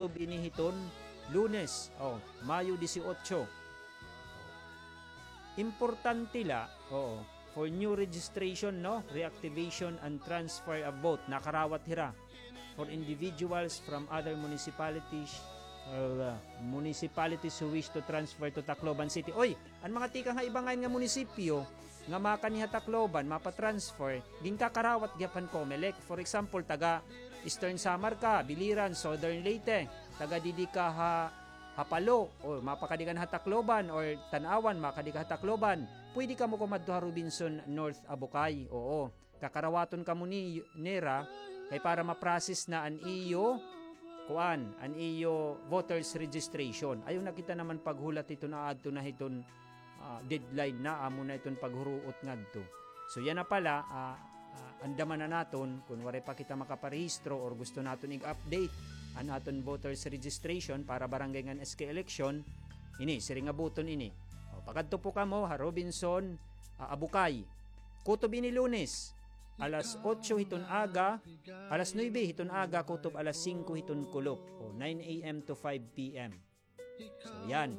kutob inihiton Lunes, Mayo 18. Importante la, for new registration, no, reactivation and transfer of vote, nakarawat hira for individuals from other municipalities who wish to transfer to Tacloban City. Oy, ang mga tika nga iba nga munisipyo nga makaniha Tacloban mapatransfer, ginkakarawat gyapan Comelec. For example, taga Eastern Samar ka, Biliran, Southern Leyte, taga didi ka Hapalo, o mapakadikan Tacloban, or Tanawan, makadika Tacloban, pwede ka mo kumadto Robinson North Abukay. Oo, kakarawaton ka mo ni Nera, kay para ma-process na an iyo voters registration. Ayaw nakita naman paghulat ito na adto na iton deadline na amo na iton paghuruot ngadto. So yan na pala, andaman na naton kung wala pa kita makaparehistro or gusto naton i-update ang aton voters registration para barangay ng SK election, ini siring abuton ini. Pagadto po ka mo Robinson Abukay, kutob ini Lunes alas 8 hiton aga, alas 9 hiton aga, kutob alas 5 hiton kulop, 9 AM to 5 PM. So yan.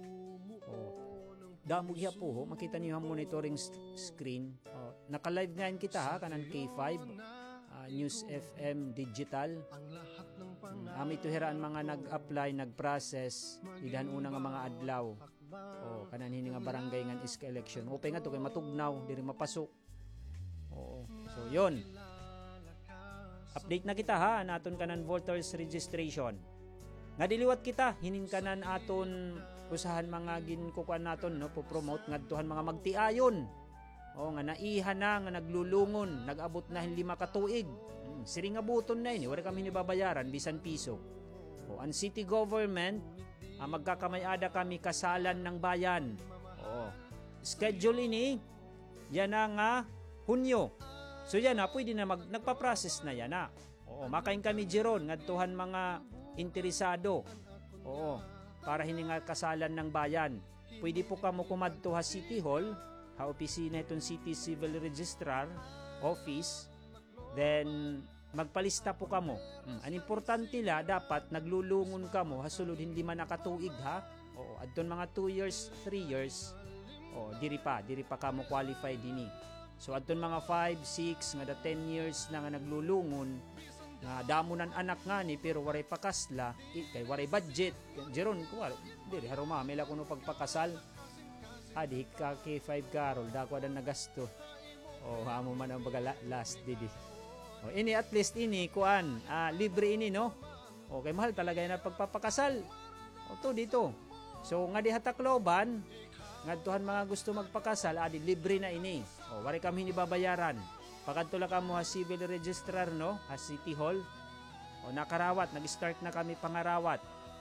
Damo hiya po, makita niyo ang monitoring screen. Naka-live ngayon kita kanan K5 News FM Digital. Ito hiraan mga nag-apply, nag-process, idahan una nga mga adlaw. Kanan hini nga barangay nga iska election. Ope nga to kay matugnaw, diri mapasok. So yon. Update na kita naton kanan voters registration. Nga diliwat kita, hinin kanan aton usahan mga ginkukuan naton, no, po-promote ngadtuhan mga magtiayon. Nga naihan na, nga naglulungon, nag-abot na 5 katuig. Siring abuton na ini, wala kami nibabayaran, bisan piso. Ang city government, magkakamayada kami kasalan ng bayan. Schedule ini, yan na nga, Hunyo. So yan na, pwede na nagpa-process na yan na. Makain kami jiron, ngadtuhan mga interesado. Para hininga kasalan ng bayan. Pwede po kamo kumadto ha City Hall, opisina itong City Civil Registrar Office, then magpalista po kamo. Ang importante la, dapat naglulungon kamo hasulod hindi man nakatuig adton mga 2 years, 3 years, diri pa kamo qualified dini. So adton mga 5, 6 nga 10 years na nga naglulungon, nga damunan anak nga ni pero waray pakasla, kay waray budget. Jeron ko diri haruma mela kuno pagpakasal. Di ka K5 karol, dako dan nagasto. Amo man ang baga last didi. Ini at least ini kuan, libre ini, no? Okay, mahal talaga yan pagpapakasal. To dito. So nga di Tacloban, ngadtuhan mga gusto magpakasal, di libre na ini. Wari kami nibabayaran. Pagadto la kamo civil registrar, no? City Hall. Nakarawat, nag-start na kami pangarawat.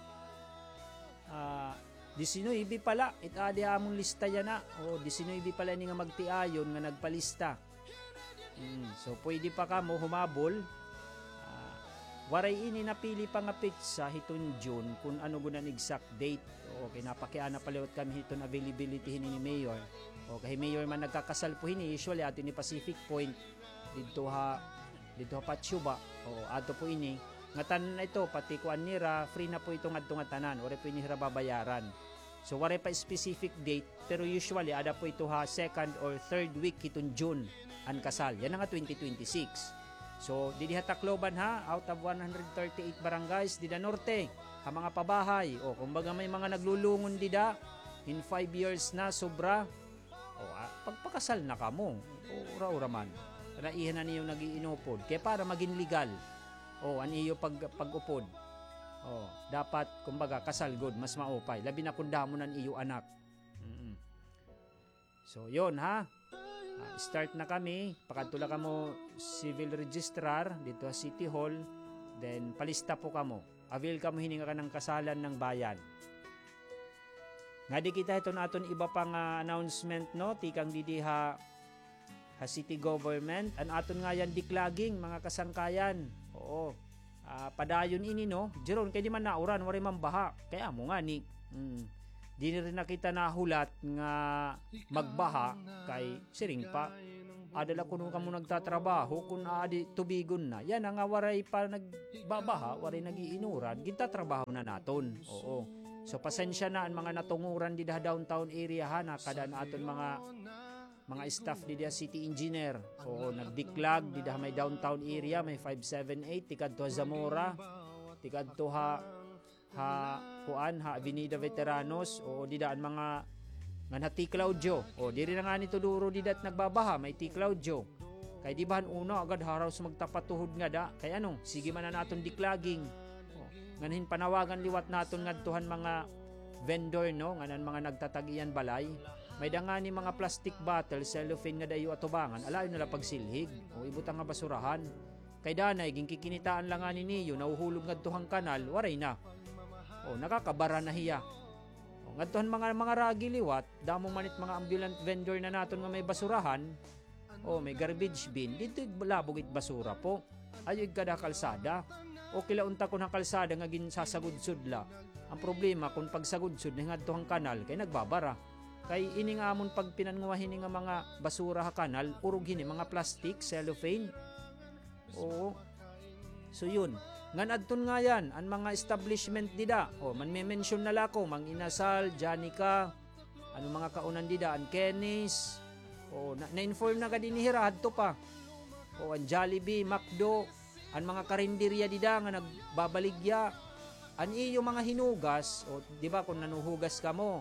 19 pala, itadi among lista yan na. 19 pala ni nga magtiayon nga nagpalista. So pwede pa ka mo humabol. Waray ini napili pa nga pitsa hiton June kung ano gunan exact date. Okay, napakiana paliwat kami hiton availability hini ni Mayor. Okay, Mayor man nagkakasal po hini, usually ato ni Pacific Point dito ha Patsuba. Ato po ini. Ngatan na ito, pati kuan nira, free na po itong adto nga tanan, wala po inihira babayaran. So wala pa specific date, pero usually ada po ito second or third week itong June ang kasal. Yan nga 2026. So didi Tacloban out of 138 barangays dida norte, mga pabahay, kumbaga may mga naglulungon dida in 5 years na sobra. Pagpakasal na kamo, ura-ura man. Naihan na niyo nagiinupod, kaya para maging legal. Aniyo pag-upod. Dapat kumbaga kasal good, mas maupay. Labi na kung damo nan iyo anak. So yon start na kami. Pakadtula kamo civil registrar dito sa City Hall. Then palista po kamo. Avail kamo hininga ka ng kasalan ng bayan. Nga di kita ito naton iba pang announcement, no? Tikang didi ha city government. An aton nga yan diklaging mga kasangkayan. Padayon ini, no? Jeron kay di man nauran, wari man baha. Kaya mo nga ni Di rin nakita nahulat nga magbaha kay siring pa. Adala kuno kamo nagtatrabaho kung adi tubigon na. Yan ang waray pa nagbabaha, waray nagiinuran, gitatrabaho na naton. Oo. So pasensya na ang mga natunguran di downtown area ha, na kada na aton mga staff di city engineer. Oo, nagdiklag di may downtown area, may 578 tikadto Zamora, tikadto ha Avenida Veteranos, o di daan mga nga T. Claudio. O di rin na nga nito duro di dat nagbabaha, may T. Claudio. Kay di bahan uno agad haraw sa magtapatuhod nga da. Kay ano, sige man na naton diklaging. O, nganin panawagan liwat naton ngadtuhan mga vendor no, nganan mga nagtatagian balay. May danga ni mga plastic bottle, cellophane nga dayo atubangan, alayon nila pagsilhig. O ibutang nga basurahan. Kay danay ging kikinitaan lang ani niyo nauhulog ngadtuhang kanal, waray na. O nakakabara na hiya. Ngadtohan mga ragi liwat, damo manit mga ambulant vendor na naton nga may basurahan, o may garbage bin, dito labog it basura po. Ayoy kada kalsada. O kilaunta ko ng kalsada nga ginsasagudsud la. Ang problema kung pagsagudsud na ngadtohang kanal kay nagbabara. Kay ini nga amon pag pinanguwahin nga mga basura ha kanal, urog hini mga plastic, cellophane. Oo. So yun. Ngan adton nga yan, ang mga establishment dida. O, man may mention na lako, Mang Inasal, Janica, ano mga kaunan dida, ang Kenny's. O, na-inform na ka din ni Hirad to pa. O, ang Jollibee, McDo, ang mga karinderya dida nga nagbabaligya. Ang iyo mga hinugas, o, di ba kung nanuhugas ka mo,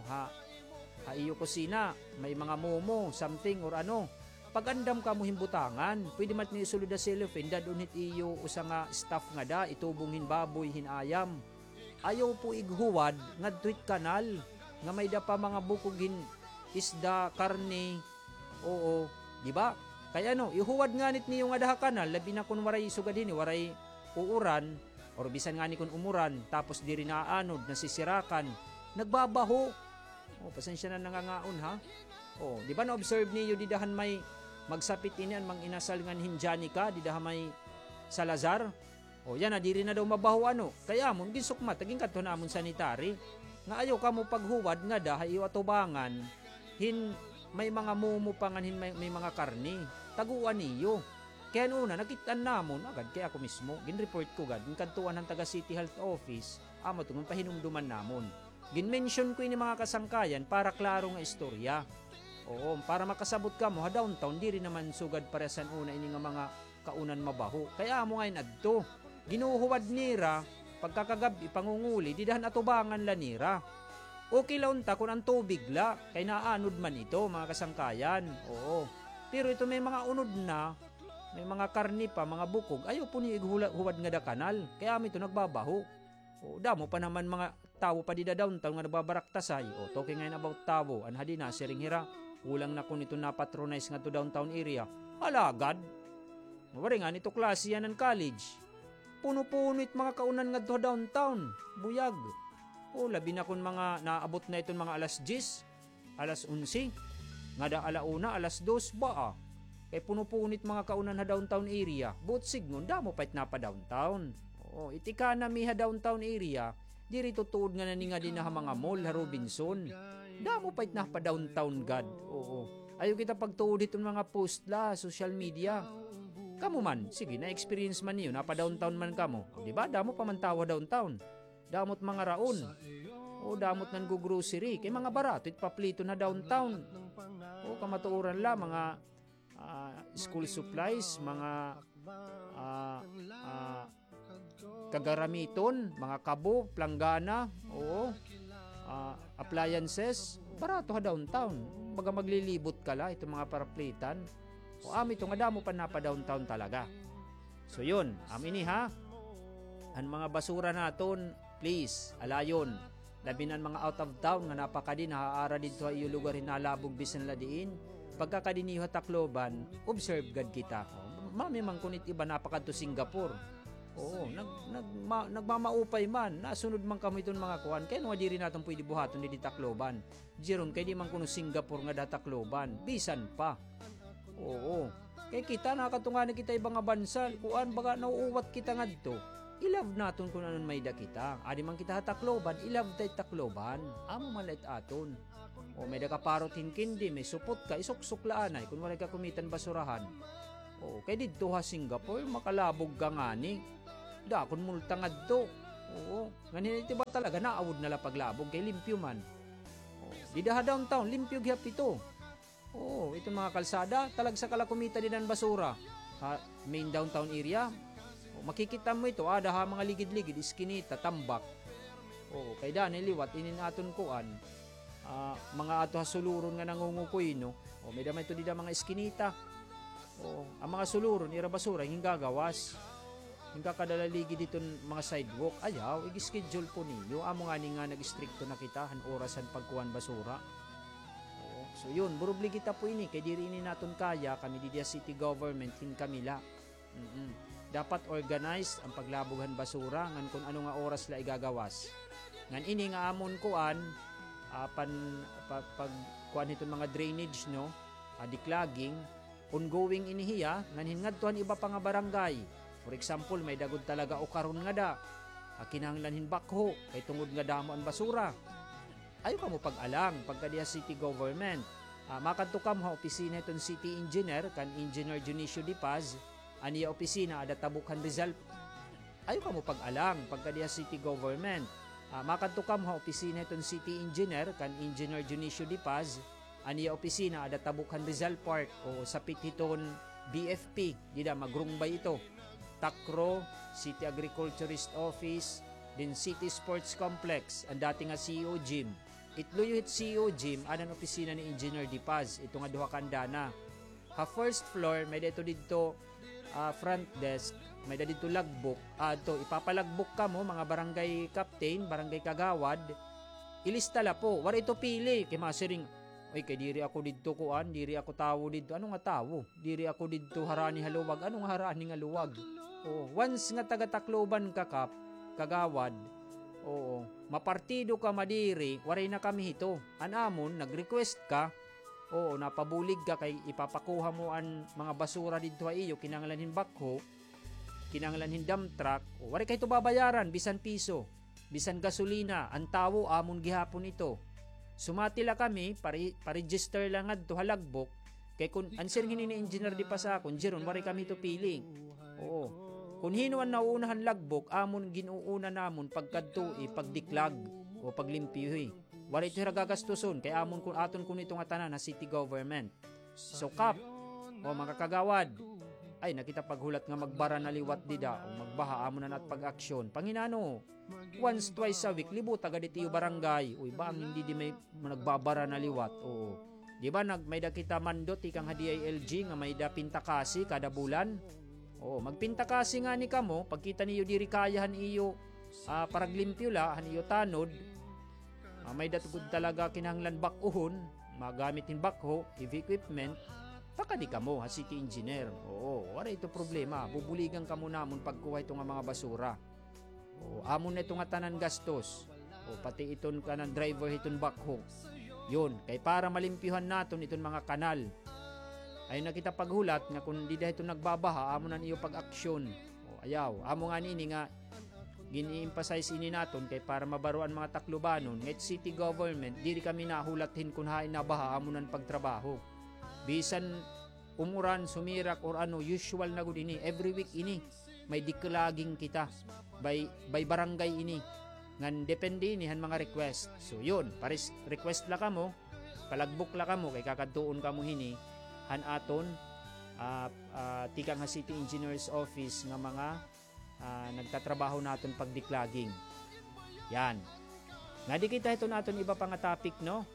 iyo kusina, may mga momo, something, or ano. Pag andam ka mo himbutangan, pwede mat ni isulod da cellophane, dadunit iyo usa nga staff nga da, itubong hin baboy, hin ayam. Ayaw po ighuwad, nga tweet kanal, nga may da pa mga bukogin, isda, karne, oo, di ba? Kaya ano, ihuwad nga nit niyo nga daha kanal, labi na kung waray sugad din, waray uuran, or bisan nga ni kung umuran, tapos di rin naanod, nasisirakan, nagbabaho. O, pasensya na nangangaon ha. O, di ba na-observe niyo di dahan may magsapit ini ang Mang Inasal nga Janica, di dahan may Salazar. O, yan na, di rin na daw mabaho ano. Kaya amon, ginsukmat, taging kato na amon sanitary. Nga ayaw ka mo paghuwad nga da, iyo atubangan, may mga mumupangan, may mga karni. Taguan niyo. Kaya una, nakitaan namon, agad kaya ako mismo, ginreport ko agad, yung kantuan ng taga City Health Office, amo itong pahinumduman namon. Ginmention ko ini mga kasangkayan para klaro nga istorya. Oo, para makasabot ka mo, downtown, di rin naman sugad paresan una ini nga mga kaunan mabaho. Kaya mo ngayon adto, ginuhuwad nira, pagkakagabi, pangunguli, di dahan atubangan la nira. Okay launta kung ang tubig la, kay naanod man ito, mga kasangkayan. Oo, pero ito may mga unod na, may mga karni pa, mga bukog, ayaw po ni huwad nga da kanal, kaya ito nagbabaho. O, damo pa naman mga tao pa di da downtown nga nababaraktasay. O, talking ngayon about tao, anhadi na, siring hira, ulang na kung ito napatronize nga to downtown area. Alagad. Mawari nga nito klase yan ng college. Puno-punit mga kaunan nga to downtown. Buyag. O, labi na kung mga naabot na itong mga alas 10, alas 11, nga da alauna, alas 2, ba kay puno-punit mga kaunan na downtown area. But signon, damo pait na pa downtown. O, itika na miha downtown area, di rito tuod nga na nga din na mga mall, Robinson. Damo pait na pa downtown god. Oo. Ayaw kita pagtuod itong mga post la, social media. Kamu man, sige, na-experience man niyo, napa downtown man kamo. Di ba? Damo pa man tawa downtown. Damot mga raon. O damot nan grocery. Kay mga barato, itpaplito na downtown. O kamatuuran la, mga school supplies, mga kagaramiton, mga kabo, planggana, oo, appliances, barato ha downtown. Baga maglilibot ka la, itong mga paraplitan. O ito nga damo pa na pa downtown talaga. So yun, amini ha, ang mga basura naton, please, alayon. Labinan mga out of town nga napakadin, haara dito iyo lugar hinalabog bisan la diin. Pagkakadiniho Tacloban, observe gad kita. Mami man kunit iba napakadto Singapore. Oo, nagmamaupay man, nasunod man kamo iton mga kuan. Kaya nga di rin natin pwede buhaton di Tacloban. Jeron kay di man kuno Singapore nga da Tacloban, bisan pa. Oo. Kay kita nakatungan kita ibang bansa, kuan baga nauuwat kita ngadto. ilove naton kung anon may da kita. Adi man kita takloban, ilove tayo takloban. Amo malait aton. O may da kaparot hinkindi, may supot ka, isok-suklaan ay, kung wala ka kumitan basurahan. O kay dito ha Singapore, makalabog ka nga ni. Da, kung multa nga do. Oo, ngayon iti ba talaga, naawod na lang paglabog, kay limpyo man. O, di daha downtown, limpyo gyap ito. Oo, itong mga kalsada, talagsa kala kumita din ang basura. Main downtown area, makikita mo ito, daha mga ligid-ligid, iskinita, tambak. O, kay da, niliwat, ininaton kuan, mga ato hasuluron nga nangungukoy, no? O, may damay ito dida mga iskinita. O, ang mga suluron, ira basura, yung gagawas. Yung kakadalaligi dito mga sidewalk, ayaw, i-schedule po ninyo. Amo nga nga nag-stricto na kita, han orasan pagkuhan basura. O, so yun, burubli kita po ini, kay diri ini naton kaya, kami di city government, hin kamila. Dapat organized ang paglabugan basura, ngan kung ano nga oras la igagawas. Ngan ini nga amon kuan, pagkuhan itong mga drainage, no, declogging, ongoing inihiya, ngan hingadtuhan iba pa nga barangay. For example, may dagod talaga o karon nga da, kinahanglan bakho, kay tungod nga damo ang basura. Ayaw ka mo pag-alang, pagka diya city government. Makadto kam ha opisina itong city engineer, kan Engineer Junicio Di Paz, aniya opisina, ada Tabukan Rizal. Ayaw ka mo pag-alang, pagka diya city government. Makadto kam ha opisina itong city engineer, kan Engineer Junicio Di Paz, aniya opisina, ada Tabukan Rizal Park, o sapit hiton BFP, di da magrumbay ito. Takro, City Agriculturist Office, din City Sports Complex, ang dati nga CEO Gym. Itluyo it CEO Gym, anan opisina ni Engineer Di Paz, ito nga duha kandana. Ha first floor, may dito front desk, may dito logbook. To ipapalagbok ka mo, mga barangay captain, barangay kagawad, ilista la po, wala ito pili, kay masiring, oy kay diri ako didto kuan, diri ako tawo didto. Ano nga tawo? Diri ako didto harani haluwag. Ano nga harani nga luwag? Once nga taga Tacloban ka kagawad, mapartido ka madiri, waray na kami hito. Anamon, nag-request ka, napabulig ka kay ipapakuha mo ang mga basura dito iyo, kinanglanhin bakho, kinanglanhin dump truck, waray kayo babayaran, bisan piso, bisan gasolina, ang tawo amon gihapon ito. Sumatila kami, pa-register lang at halagbok, kay kun answer hini ni Engineer Di Paz akon, jeron waray kami ito pili. Kung hinuan na unahan lagbok, amon ginuuna namon pagkadto pagdiklag o paglimpyo. Wala ito gagastuson, kay amon kun aton kun ito nga tanan na city government. So kap, mga kagawad, ay nakita paghulat nga magbara na liwat dida, o magbaha amon na at pag-aksyon. Panginano, once, twice a week, libo taga dito barangay, ba ang hindi di may nagbabara na liwat, Di ba may da kita mandot, ikang hadiay LG, nga may da pintakasi kada bulan, magpinta kasi nga ni kamo, pagkita niyo diri kayahan iyo paraglimpyo la, han iyo tanod, may datugod talaga kinahanglan bakuhon, magamitin bakho, equipment, baka di kamo, city engineer. Wala ito problema, bubuligan kamo namon pagkuha ito nga mga basura. Amon na ito nga tanan gastos, pati iton ka ng driver iton bakho. Yun, kay para malimpyuhan naton iton mga kanal. Ay nakita paghulat nga kung di dahito nagbabaha, amo na niyo pag-aksyon. Ayaw, amo nga nini nga gini-emphasize ini naton kay para mabaruan mga Taclobanon, nget city government, diri kami nahulathin kung hain na baha, amo nan pagtrabaho. Bisan umuran, sumirak or usual na gud ini, every week ini may declogging kita by barangay ini. Ngan depende ini han mga request. So yun, paris request la kamo, palagbok la kamo kay kakadtuon kamo hini han aton tikang ha City Engineers Office nga mga nagtatrabaho naton pag declogging. Yan. Nga di kita ito naton iba pa nga topic, no?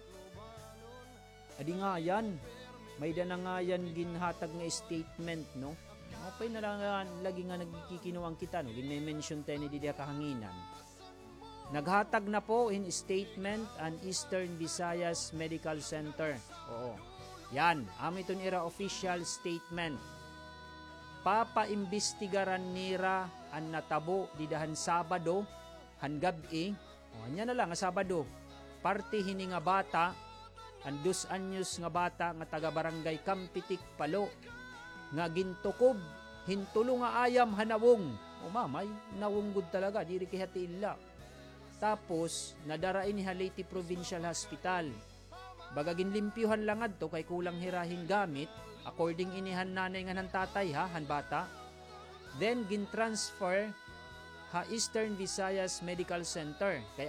Adi nga yan. May da na nga yan ginhatag nga statement, no? Apay na lang lagi nga nagkikinuwang kita, no? Gin-mention tayo ni Didia Kahanginan. Naghatag na po in statement ang Eastern Visayas Medical Center. Yan, amiton ira official statement. Papaimbestigaran nira ang natabo didahan Sabado, han gabi, anya na lang Sabado. Parte hini nga bata, ang 2 anyos nga bata nga taga barangay Kampitik Palo, nga gintukob, hintulo nga ayam hanawong, O mamay, nawunggod talaga, diri kay Hatila. Tapos, nadarain ni Leyte Provincial Hospital. Bagagin limpyuhan lang adto kay kulang hirahin gamit, according inihan nanay nga ng tatay han bata. Then, gin-transfer ha Eastern Visayas Medical Center. Kay